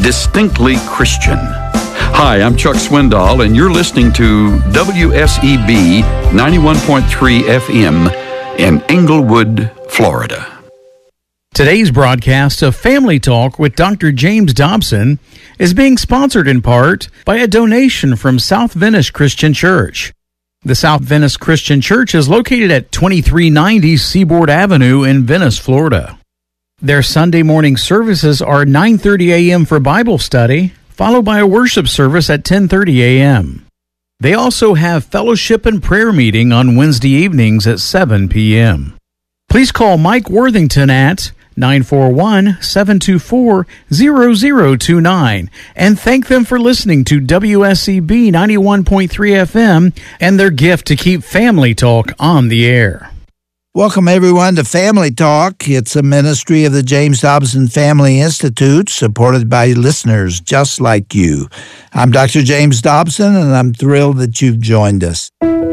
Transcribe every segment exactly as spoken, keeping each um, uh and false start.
distinctly Christian. Hi, I'm Chuck Swindoll, and you're listening to W S E B ninety-one point three F M in Englewood, Florida. Today's broadcast of Family Talk with Doctor James Dobson is being sponsored in part by a donation from South Venice Christian Church. The South Venice Christian Church is located at twenty-three ninety Seaboard Avenue in Venice, Florida. Their Sunday morning services are nine thirty a.m. for Bible study, followed by a worship service at ten thirty a.m. They also have fellowship and prayer meeting on Wednesday evenings at seven p.m. Please call Mike Worthington at nine four one, seven two four, zero zero two nine and thank them for listening to W S E B ninety-one point three F M and their gift to keep Family Talk on the air. Welcome, everyone, to Family Talk. It's a ministry of the James Dobson Family Institute, supported by listeners just like you. I'm Doctor James Dobson, and I'm thrilled that you've joined us.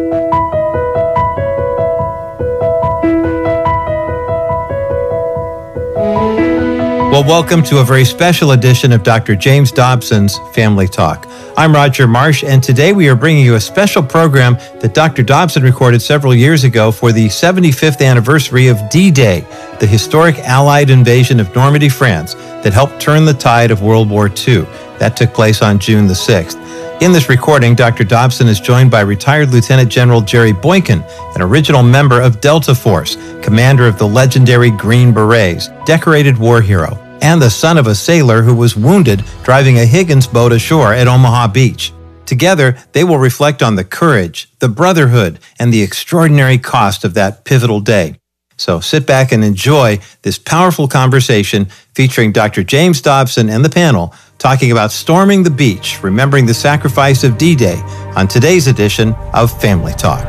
Well, welcome to a very special edition of Doctor James Dobson's Family Talk. I'm Roger Marsh, and today we are bringing you a special program that Doctor Dobson recorded several years ago for the seventy-fifth anniversary of D-Day, the historic Allied invasion of Normandy, France, that helped turn the tide of World War Two. That took place on June the sixth. In this recording, Doctor Dobson is joined by retired Lieutenant General Jerry Boykin, an original member of Delta Force, commander of the legendary Green Berets, decorated war hero, and the son of a sailor who was wounded driving a Higgins boat ashore at Omaha Beach. Together, they will reflect on the courage, the brotherhood, and the extraordinary cost of that pivotal day. So sit back and enjoy this powerful conversation featuring Doctor James Dobson and the panel talking about storming the beach, remembering the sacrifice of D-Day on today's edition of Family Talk.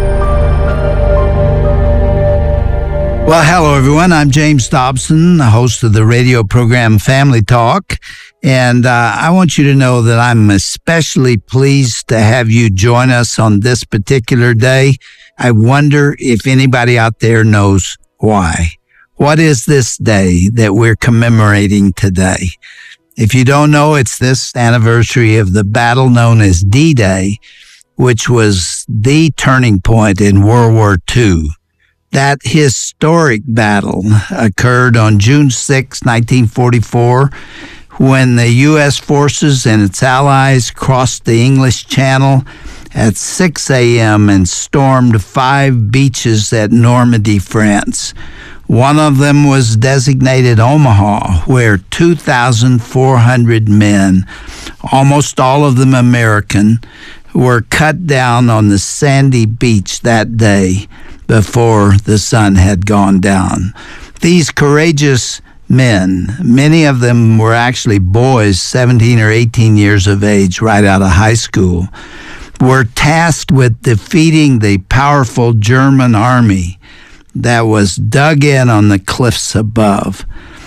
Well, hello, everyone. I'm James Dobson, the host of the radio program Family Talk, and uh, I want you to know that I'm especially pleased to have you join us on this particular day. I wonder if anybody out there knows why. What is this day that we're commemorating today? If you don't know, it's this anniversary of the battle known as D-Day, which was the turning point in World War Two. That historic battle occurred on June sixth, nineteen forty-four, when the U S forces and its allies crossed the English Channel at six a.m. and stormed five beaches at Normandy, France. One of them was designated Omaha, where two thousand four hundred men, almost all of them American, were cut down on the sandy beach that day before the sun had gone down. These courageous men, many of them were actually boys, seventeen or eighteen years of age, right out of high school, were tasked with defeating the powerful German army that was dug in on the cliffs above.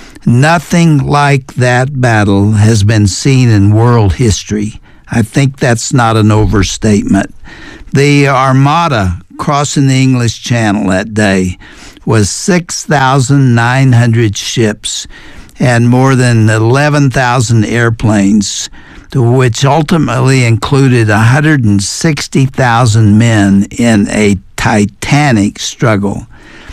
Nothing like that battle has been seen in world history. I think that's not an overstatement. The Armada crossing the English Channel that day was six thousand nine hundred ships and more than eleven thousand airplanes, which ultimately included one hundred sixty thousand men in a titanic struggle.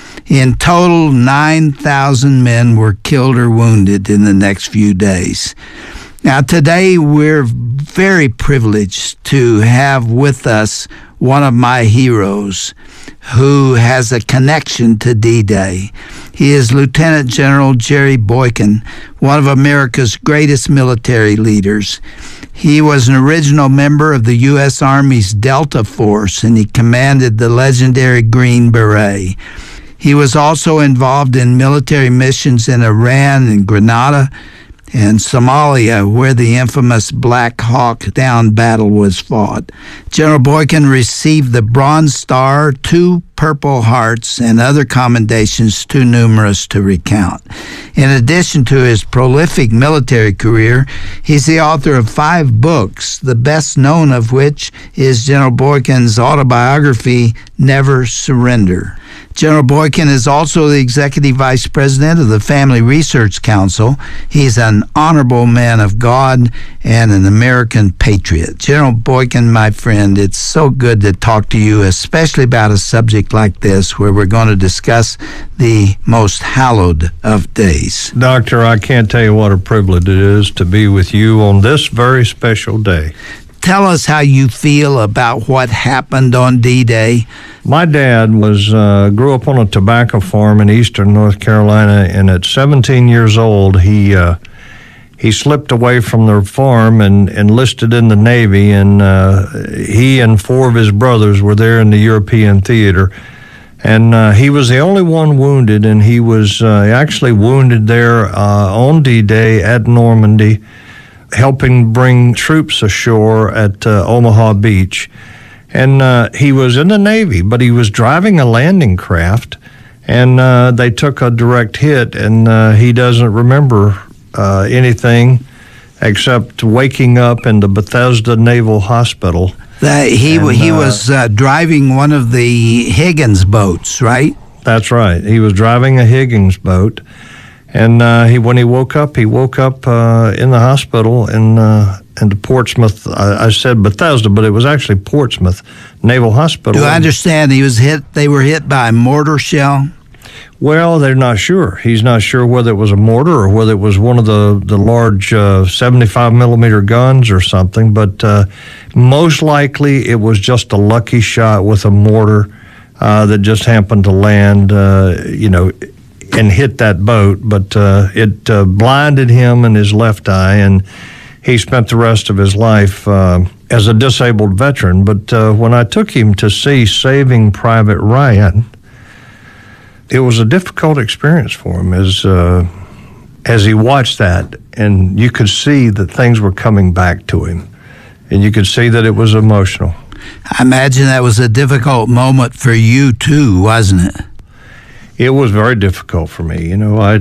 In total, nine thousand men were killed or wounded in the next few days. Now, today we're very privileged to have with us one of my heroes who has a connection to D-Day. He is Lieutenant General Jerry Boykin, one of America's greatest military leaders. He was an original member of the U S Army's Delta Force, and he commanded the legendary Green Beret. He was also involved in military missions in Iran and Grenada and Somalia, where the infamous Black Hawk Down battle was fought. General Boykin received the Bronze Star, two Purple Hearts, and other commendations too numerous to recount. In addition to his prolific military career, he's the author of five books, the best known of which is General Boykin's autobiography, Never Surrender. General Boykin is also the Executive Vice President of the Family Research Council. He's an honorable man of God and an American patriot. General Boykin, my friend, it's so good to talk to you, especially about a subject like this where we're going to discuss the most hallowed of days. Doctor, I can't tell you what a privilege it is to be with you on this very special day. Tell us how you feel about what happened on D-Day. My dad was uh, grew up on a tobacco farm in eastern North Carolina, and at seventeen years old, he uh, he slipped away from the farm and enlisted in the Navy, and uh, he and four of his brothers were there in the European theater. And uh, he was the only one wounded, and he was uh, actually wounded there uh, on D-Day at Normandy, helping bring troops ashore at uh, Omaha Beach. And uh, he was in the Navy, but he was driving a landing craft, and uh, they took a direct hit, and uh, he doesn't remember uh, anything except waking up in the Bethesda Naval Hospital. That he and, he uh, was uh, driving one of the Higgins boats, right? That's right. He was driving a Higgins boat. And uh, he, when he woke up, he woke up uh, in the hospital in uh, in the Portsmouth. I, I said Bethesda, but it was actually Portsmouth Naval Hospital. Do I understand he was hit? They were hit by a mortar shell. Well, they're not sure. He's not sure whether it was a mortar or whether it was one of the the large uh, seventy-five millimeter guns or something. But uh, most likely, it was just a lucky shot with a mortar uh, that just happened to land. Uh, you know. And hit that boat, but uh, it uh, blinded him in his left eye, and he spent the rest of his life uh, as a disabled veteran. But uh, when I took him to see Saving Private Ryan, it was a difficult experience for him as uh, as he watched that, and you could see that things were coming back to him, and you could see that it was emotional. I imagine that was a difficult moment for you too, wasn't it? It was very difficult for me. You know, I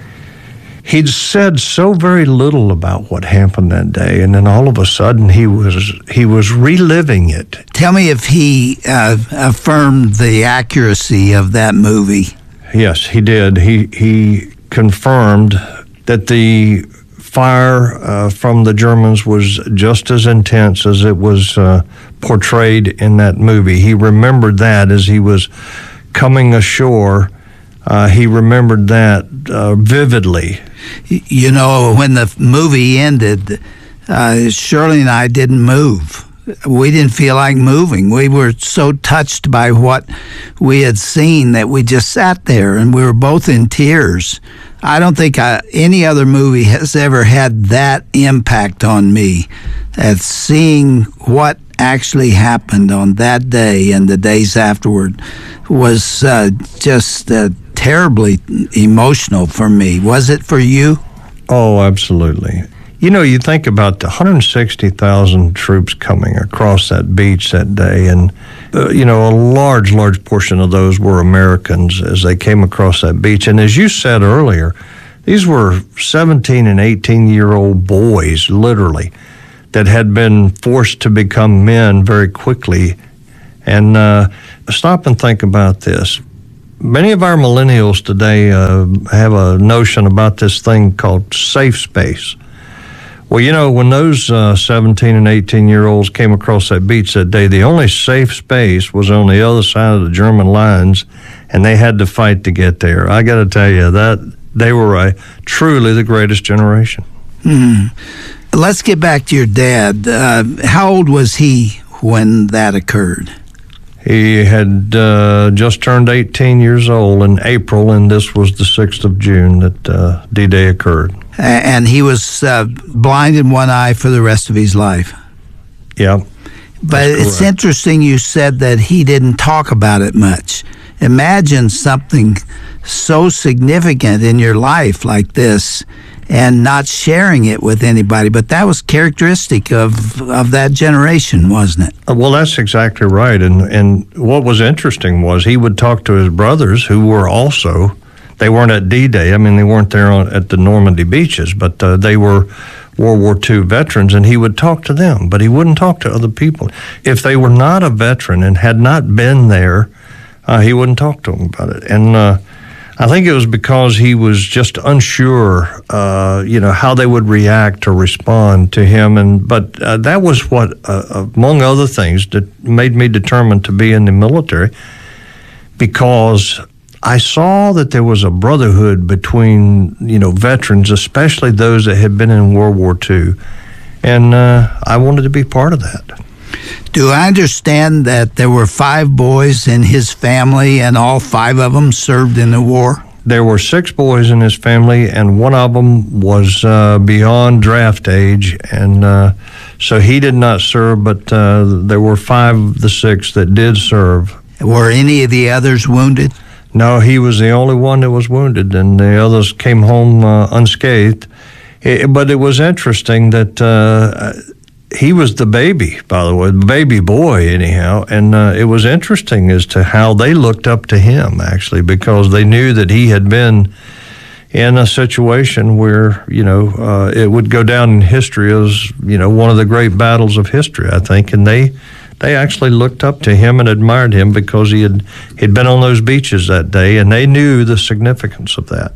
he'd said so very little about what happened that day, and then all of a sudden he was he was reliving it. Tell me if he uh, affirmed the accuracy of that movie. Yes, he did. He he confirmed that the fire uh, from the Germans was just as intense as it was uh, portrayed in that movie. He remembered that as he was coming ashore. Uh, he remembered that uh, vividly. You know, when the movie ended, uh, Shirley and I didn't move. We didn't feel like moving. We were so touched by what we had seen that we just sat there, and we were both in tears. I don't think I, any other movie has ever had that impact on me, at seeing what actually happened on that day and the days afterward was uh, just uh, terribly emotional for me. Was it for you? Oh, absolutely. You know, you think about the one hundred sixty thousand troops coming across that beach that day, and, uh, you know, a large, large portion of those were Americans as they came across that beach. And as you said earlier, these were seventeen and eighteen-year-old boys, literally, that had been forced to become men very quickly. And uh, stop and think about this. Many of our millennials today uh, have a notion about this thing called safe space. Well, you know, when those uh, seventeen and eighteen-year-olds came across that beach that day, the only safe space was on the other side of the German lines, and they had to fight to get there. I got to tell you, that they were a, truly the greatest generation. Hmm. Let's get back to your dad. Uh, how old was he when that occurred? He had uh, just turned eighteen years old in April, and this was the sixth of June that uh, D-Day occurred. And he was uh, blind in one eye for the rest of his life. Yeah. But it's interesting you said that he didn't talk about it much. Imagine something so significant in your life like this, and not sharing it with anybody. But that was characteristic of of that generation, wasn't it? Well, that's exactly right. And and what was interesting was he would talk to his brothers who were also, they weren't at D-Day. I mean, they weren't there on, at the Normandy beaches, but uh, they were World War Two veterans, and he would talk to them, but he wouldn't talk to other people. If they were not a veteran and had not been there, uh, he wouldn't talk to them about it. And uh, I think it was because he was just unsure, uh, you know, how they would react or respond to him. And but uh, that was what, uh, among other things, that made me determined to be in the military, because I saw that there was a brotherhood between, you know, veterans, especially those that had been in World War Two, and uh, I wanted to be part of that. Do I understand that there were five boys in his family, and all five of them served in the war? There were six boys in his family, and one of them was uh, beyond draft age, and uh, so he did not serve, but uh, there were five of the six that did serve. Were any of the others wounded? No, he was the only one that was wounded, and the others came home uh, unscathed. It, but it was interesting that uh, he was the baby, by the way, the baby boy, anyhow, and uh, it was interesting as to how they looked up to him, actually, because they knew that he had been in a situation where, you know, uh, it would go down in history as, you know, one of the great battles of history, I think, and they... They actually looked up to him and admired him because he had he'd been on those beaches that day, and they knew the significance of that.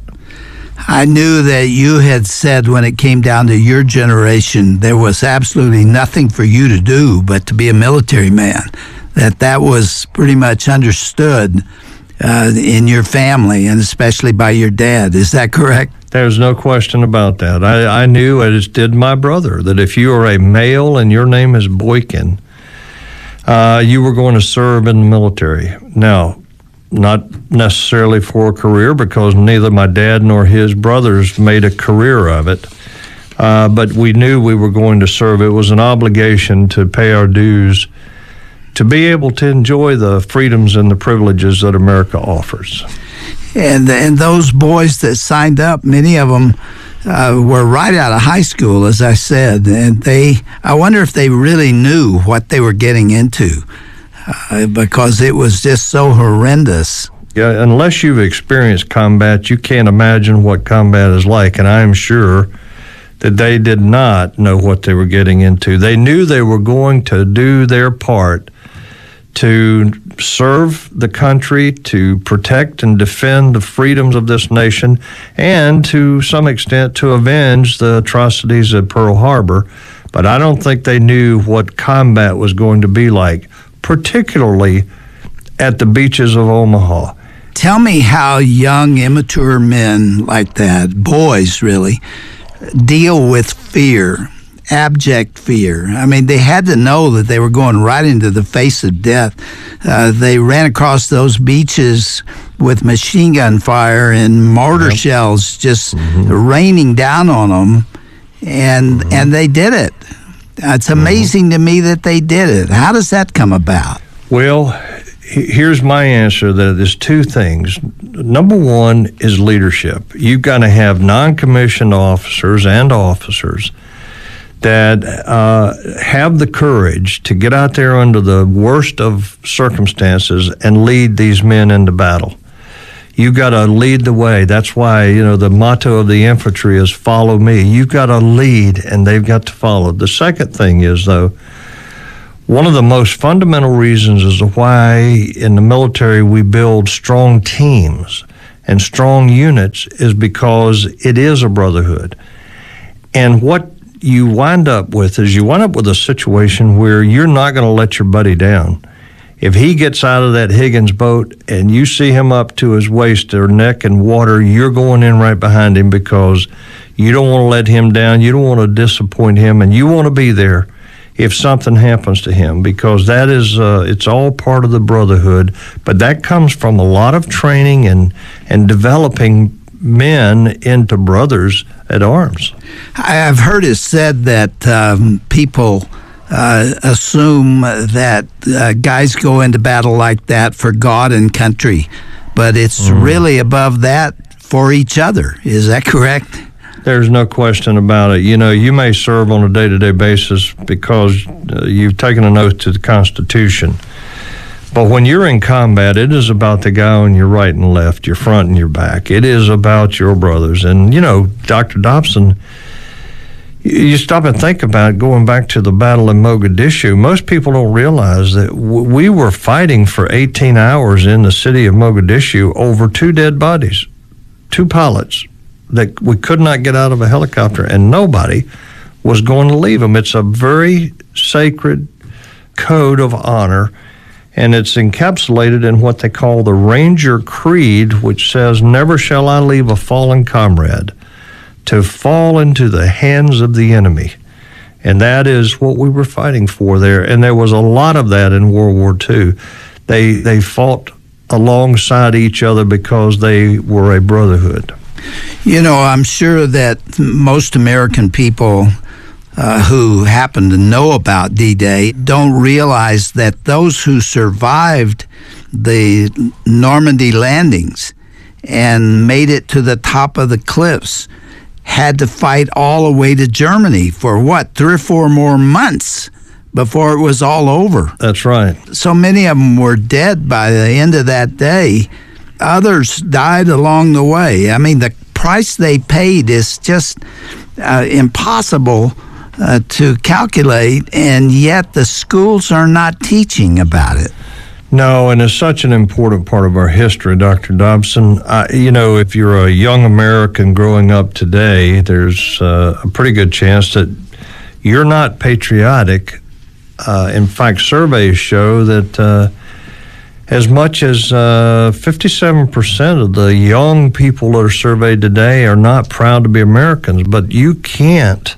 I knew that you had said when it came down to your generation, there was absolutely nothing for you to do but to be a military man, that that was pretty much understood uh, in your family, and especially by your dad. Is that correct? There's no question about that. I, I knew, as did my brother, that if you are a male and your name is Boykin, Uh, you were going to serve in the military. Now, not necessarily for a career, because neither my dad nor his brothers made a career of it, uh, but we knew we were going to serve. It was an obligation to pay our dues, to be able to enjoy the freedoms and the privileges that America offers. And and those boys that signed up, many of them Uh, were right out of high school, as I said, and they, I wonder if they really knew what they were getting into, uh, because it was just so horrendous. Yeah, unless you've experienced combat, you can't imagine what combat is like, and I'm sure that they did not know what they were getting into. They knew they were going to do their part to serve the country, to protect and defend the freedoms of this nation, and to some extent to avenge the atrocities at Pearl Harbor. But I don't think they knew what combat was going to be like, particularly at the beaches of Omaha. Tell me how young, immature men like that, boys really, deal with fear. Abject fear. I mean, they had to know that they were going right into the face of death. Uh, they ran across those beaches with machine gun fire and mortar yep. shells just mm-hmm. raining down on them, and mm-hmm. and they did it. It's amazing mm-hmm. to me that they did it. How does that come about? Well, here's my answer. That there's two things. Number one is leadership. You've got to have non-commissioned officers and officers that uh, have the courage to get out there under the worst of circumstances and lead these men into battle. You've got to lead the way. That's why, you know, the motto of the infantry is follow me. You've got to lead, and they've got to follow. The second thing is, though, one of the most fundamental reasons as to why in the military we build strong teams and strong units is because it is a brotherhood. And what you wind up with is you wind up with a situation where you're not going to let your buddy down. If he gets out of that Higgins boat and you see him up to his waist or neck in water, you're going in right behind him because you don't want to let him down. You don't want to disappoint him, and you want to be there if something happens to him, because that is, uh, it's all part of the brotherhood. But that comes from a lot of training and, and developing men into brothers at arms. I've heard it said that um, people uh, assume that uh, guys go into battle like that for God and country, but it's mm. really above that for each other. Is that correct? There's no question about it. You know, you may serve on a day-to-day basis because uh, you've taken an oath to the Constitution. But when you're in combat, it is about the guy on your right and left, your front and your back. It is about your brothers. And, you know, Doctor Dobson, you stop and think about it, going back to the battle in Mogadishu. Most people don't realize that w- we were fighting for eighteen hours in the city of Mogadishu over two dead bodies, two pilots that we could not get out of a helicopter, and nobody was going to leave them. It's a very sacred code of honor, and it's encapsulated in what they call the Ranger Creed, which says, "Never shall I leave a fallen comrade to fall into the hands of the enemy." And that is what we were fighting for there. And there was a lot of that in World War Two. They they fought alongside each other because they were a brotherhood. You know, I'm sure that most American people uh, who happen to know about D-Day don't realize that those who survived the Normandy landings and made it to the top of the cliffs had to fight all the way to Germany for what, three or four more months before it was all over. That's right. So many of them were dead by the end of that day. Others died along the way. I mean, the price they paid is just uh, impossible uh, to calculate, and yet the schools are not teaching about it. No, and it's such an important part of our history, Doctor Dobson. I, you know, if you're a young American growing up today, there's uh, a pretty good chance that you're not patriotic. Uh, in fact, surveys show that uh, as much as uh, fifty-seven percent of the young people that are surveyed today are not proud to be Americans, but you can't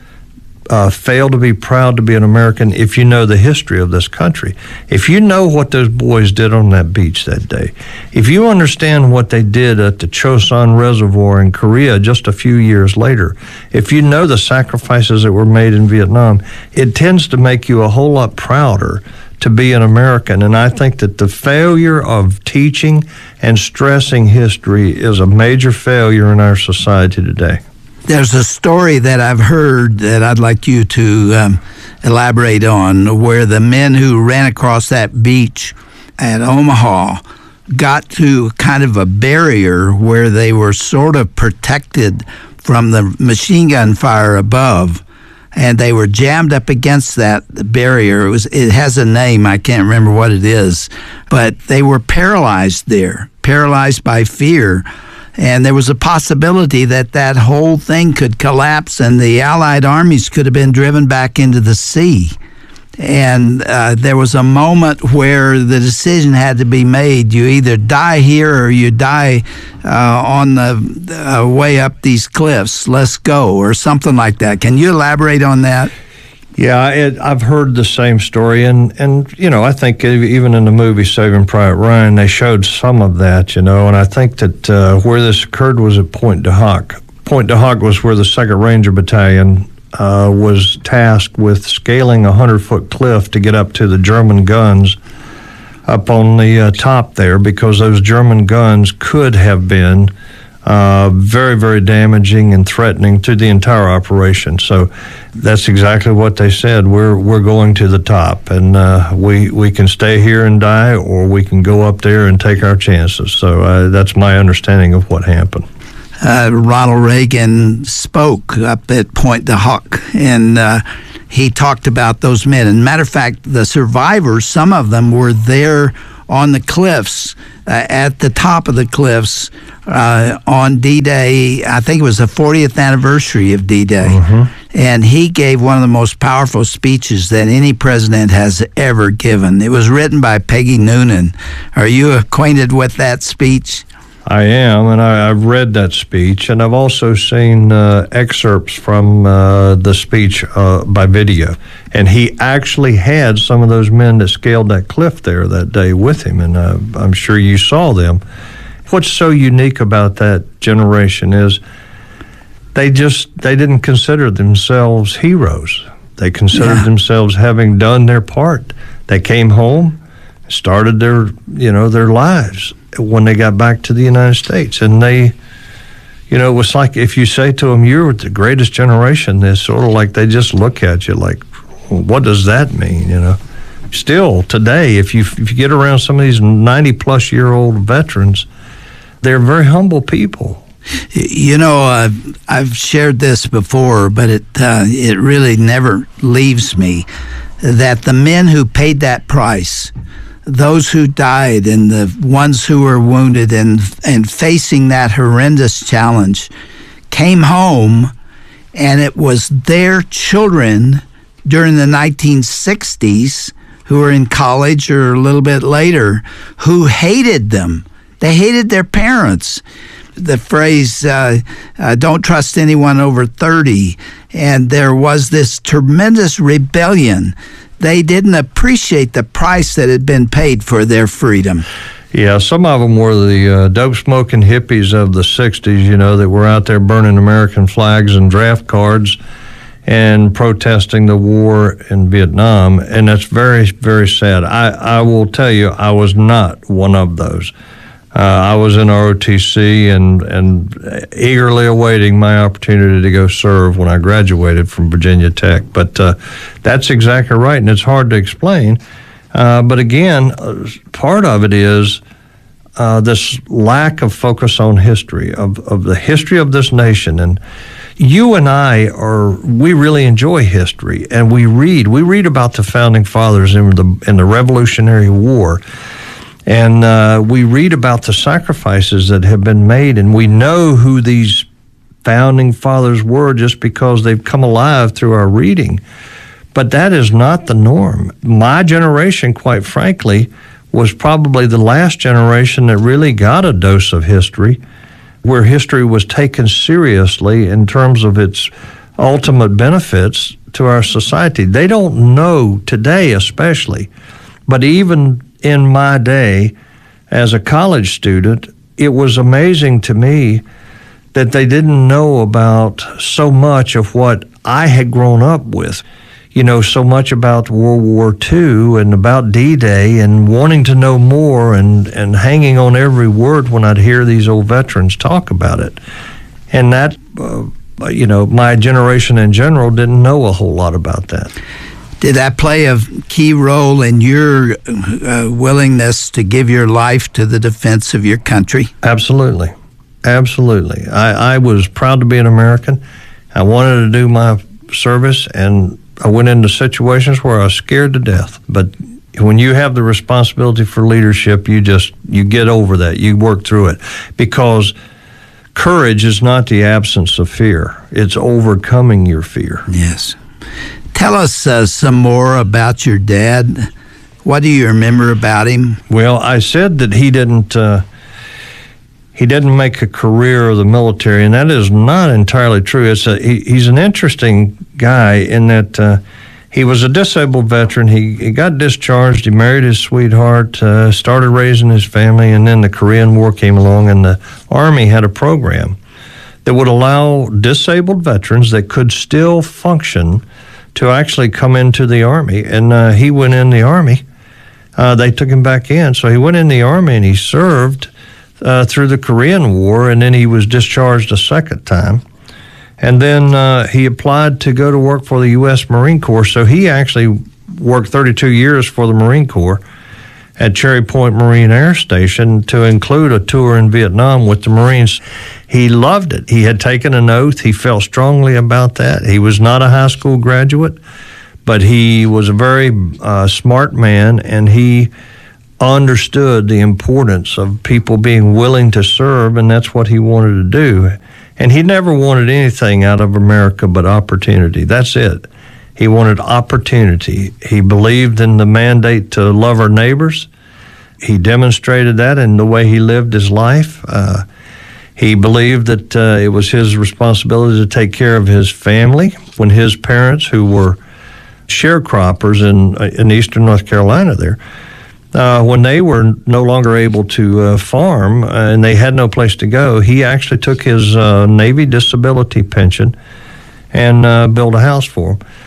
Uh, fail to be proud to be an American if you know the history of this country. If you know what those boys did on that beach that day, if you understand what they did at the Chosun Reservoir in Korea just a few years later, if you know the sacrifices that were made in Vietnam, it tends to make you a whole lot prouder to be an American. And I think that the failure of teaching and stressing history is a major failure in our society today. There's a story that I've heard that I'd like you to um, elaborate on, where the men who ran across that beach at Omaha got to kind of a barrier where they were sort of protected from the machine gun fire above, and they were jammed up against that barrier. It was, it has a name, I can't remember what it is, but they were paralyzed there, paralyzed by fear. And there was a possibility that that whole thing could collapse and the Allied armies could have been driven back into the sea. And uh, there was a moment where the decision had to be made. You either die here or you die uh, on the uh, way up these cliffs. Let's go, or something like that. Can you elaborate on that? Yeah, it, I've heard the same story, and, and, you know, I think even in the movie Saving Private Ryan, they showed some of that, you know, and I think that uh, where this occurred was at Pointe du Hoc. Pointe du Hoc was where the second Ranger Battalion uh, was tasked with scaling a hundred-foot cliff to get up to the German guns up on the uh, top there, because those German guns could have been Uh, very, very damaging and threatening to the entire operation. So that's exactly what they said. We're we're going to the top, and uh, we we can stay here and die, or we can go up there and take our chances. So uh, that's my understanding of what happened. Uh, Ronald Reagan spoke up at Pointe du Hoc, and uh, he talked about those men. And matter of fact, the survivors, some of them were there on the cliffs, uh, at the top of the cliffs, uh, on D-Day. I think it was the fortieth anniversary of D-Day. Mm-hmm. And he gave one of the most powerful speeches that any president has ever given. It was written by Peggy Noonan. Are you acquainted with that speech? I am, and I, I've read that speech, and I've also seen uh, excerpts from uh, the speech uh, by video. And he actually had some of those men that scaled that cliff there that day with him, and uh, I'm sure you saw them. What's so unique about that generation is they just, they didn't consider themselves heroes. They considered yeah. themselves having done their part. They came home, started their, you know, their lives when they got back to the United States, and they, You know, it was like if you say to them, you're the greatest generation, it's sort of like they just look at you like, well, what does that mean, you know? Still, today, if you if you get around some of these ninety-plus-year-old veterans, they're very humble people. You know, uh, I've shared this before, but it uh, it really never leaves me that the men who paid that price, those who died and the ones who were wounded and and facing that horrendous challenge, came home, and it was their children during the nineteen sixties who were in college or a little bit later who hated them. They hated their parents. The phrase, uh, uh, don't trust anyone over thirty, and there was this tremendous rebellion. They didn't appreciate the price that had been paid for their freedom. Yeah, some of them were the uh, dope-smoking hippies of the sixties, you know, that were out there burning American flags and draft cards and protesting the war in Vietnam, and that's very, very sad. I, I will tell you, I was not one of those. Uh, I was in R O T C and, and eagerly awaiting my opportunity to go serve when I graduated from Virginia Tech. But uh, that's exactly right, and it's hard to explain. Uh, but again, uh, part of it is uh, this lack of focus on history, of, of the history of this nation. And you and I are, we really enjoy history, and we read. We read about the Founding Fathers in the, in the Revolutionary War. And uh, we read about the sacrifices that have been made, and we know who these founding fathers were just because they've come alive through our reading. But that is not the norm. My generation, quite frankly, was probably the last generation that really got a dose of history, where history was taken seriously in terms of its ultimate benefits to our society. They don't know today especially, but even in my day, as a college student, it was amazing to me that they didn't know about so much of what I had grown up with. You know, so much about World War Two and about D-Day, and wanting to know more and, and hanging on every word when I'd hear these old veterans talk about it. And that, uh, you know, my generation in general didn't know a whole lot about that. Did that play a key role in your uh, willingness to give your life to the defense of your country? Absolutely. Absolutely. I, I was proud to be an American. I wanted to do my service, and I went into situations where I was scared to death. But when you have the responsibility for leadership, you just, you get over that. You work through it. Because courage is not the absence of fear. It's overcoming your fear. Yes. Tell us uh, some more about your dad. What do you remember about him? Well, I said that he didn't uh, he didn't make a career of the military, and that is not entirely true. It's a, he, he's an interesting guy in that uh, he was a disabled veteran. He, he got discharged. He married his sweetheart, uh, started raising his family, and then the Korean War came along, and the Army had a program that would allow disabled veterans that could still function to actually come into the Army. And uh, he went in the Army. Uh, they took him back in. So he went in the Army and he served uh, through the Korean War, and then he was discharged a second time. And then uh, he applied to go to work for the U S Marine Corps. So he actually worked thirty-two years for the Marine Corps at Cherry Point Marine Air Station, to include a tour in Vietnam with the Marines. He loved it. He had taken an oath. He felt strongly about that. He was not a high school graduate, but he was a very uh, smart man, and he understood the importance of people being willing to serve, and that's what he wanted to do. And he never wanted anything out of America but opportunity. That's it. He wanted opportunity. He believed in the mandate to love our neighbors. He demonstrated that in the way he lived his life. Uh, he believed that uh, it was his responsibility to take care of his family when his parents, who were sharecroppers in, in eastern North Carolina there, uh, when they were no longer able to uh, farm uh, and they had no place to go, he actually took his uh, Navy disability pension and uh, built a house for them.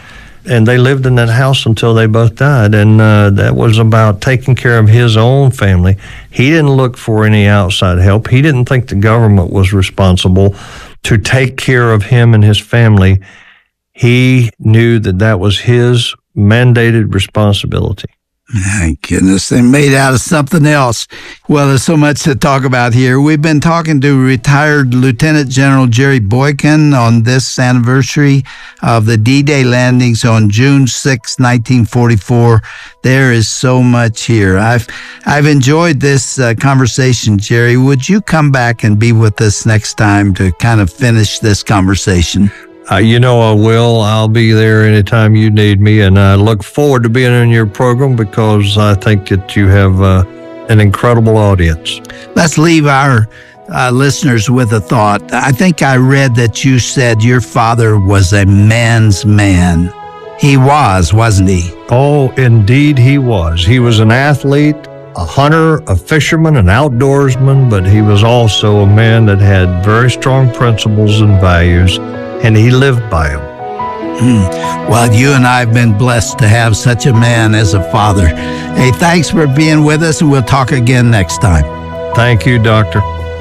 and they lived in that house until they both died. And uh, that was about taking care of his own family. He didn't look for any outside help. He didn't think the government was responsible to take care of him and his family. He knew that that was his mandated responsibility. My goodness, they made out of something else. Well, there's so much to talk about here. We've been talking to retired Lieutenant General Jerry Boykin on this anniversary of the D-Day landings on June sixth, nineteen forty-four. There is so much here. I've I've enjoyed this uh, conversation, Jerry. Would you come back and be with us next time to kind of finish this conversation? Uh, you know I will. I'll be there anytime you need me, and I look forward to being in your program because I think that you have uh, an incredible audience. Let's leave our uh, listeners with a thought. I think I read that you said your father was a man's man. He was, wasn't he? Oh, indeed he was. He was an athlete, a hunter, a fisherman, an outdoorsman, but he was also a man that had very strong principles and values, and he lived by them. Hmm. Well, you and I have been blessed to have such a man as a father. Hey, thanks for being with us, and we'll talk again next time. Thank you, Doctor.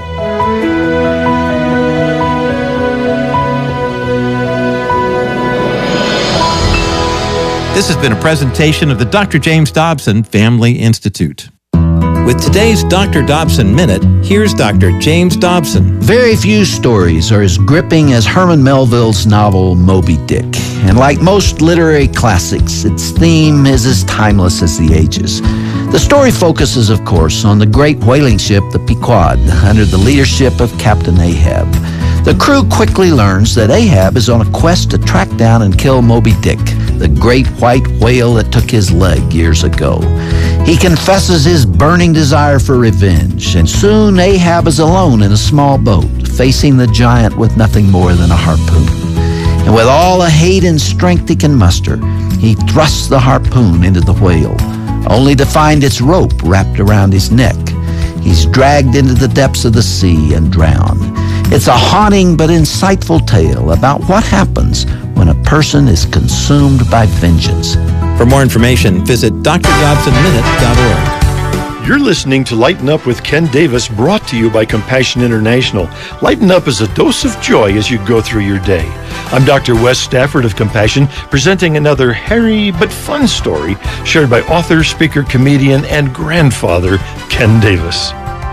This has been a presentation of the Doctor James Dobson Family Institute. With today's Doctor Dobson Minute, here's Doctor James Dobson. Very few stories are as gripping as Herman Melville's novel Moby Dick. And like most literary classics, its theme is as timeless as the ages. The story focuses, of course, on the great whaling ship, the Pequod, under the leadership of Captain Ahab. The crew quickly learns that Ahab is on a quest to track down and kill Moby Dick, the great white whale that took his leg years ago. He confesses his burning desire for revenge, and soon Ahab is alone in a small boat, facing the giant with nothing more than a harpoon. And with all the hate and strength he can muster, he thrusts the harpoon into the whale, only to find its rope wrapped around his neck. He's dragged into the depths of the sea and drowned. It's a haunting but insightful tale about what happens when a person is consumed by vengeance. For more information, visit d r dobson minute dot org. You're listening to Lighten Up with Ken Davis, brought to you by Compassion International. Lighten up is a dose of joy as you go through your day. I'm Doctor Wes Stafford of Compassion, presenting another hairy but fun story shared by author, speaker, comedian, and grandfather Ken Davis.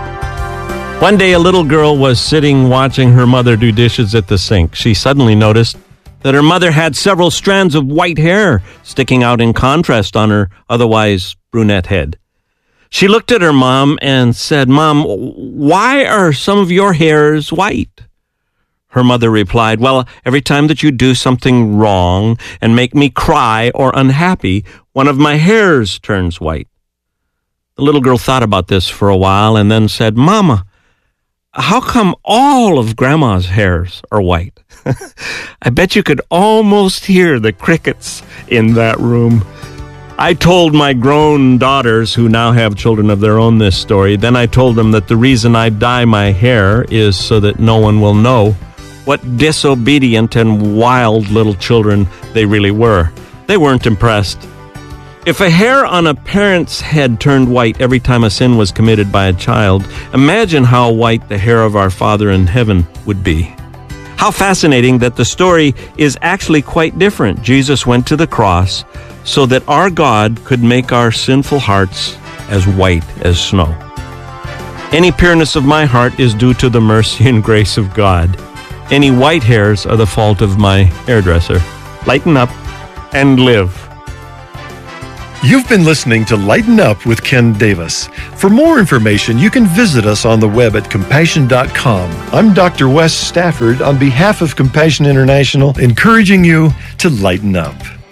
One day, a little girl was sitting watching her mother do dishes at the sink. She suddenly noticed that her mother had several strands of white hair sticking out in contrast on her otherwise brunette head. She looked at her mom and said, "Mom, why are some of your hairs white?" Her mother replied, "Well, every time that you do something wrong and make me cry or unhappy, one of my hairs turns white." The little girl thought about this for a while and then said, "Mama, how come all of Grandma's hairs are white?" I bet you could almost hear the crickets in that room. I told my grown daughters, who now have children of their own, this story. Then I told them that the reason I dye my hair is so that no one will know what disobedient and wild little children they really were. They weren't impressed. If a hair on a parent's head turned white every time a sin was committed by a child, imagine how white the hair of our Father in heaven would be. How fascinating that the story is actually quite different. Jesus went to the cross so that our God could make our sinful hearts as white as snow. Any pureness of my heart is due to the mercy and grace of God. Any white hairs are the fault of my hairdresser. Lighten up and live. You've been listening to Lighten Up with Ken Davis. For more information, you can visit us on the web at compassion dot com. I'm Doctor Wes Stafford on behalf of Compassion International, encouraging you to lighten up.